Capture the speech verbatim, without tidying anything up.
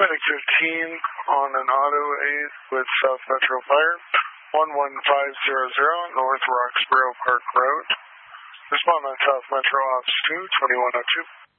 Medic fifteen on an auto aid with South Metro Fire, one one five zero zero North Roxborough Park Road. Respond on South Metro Ops two, twenty-one oh two.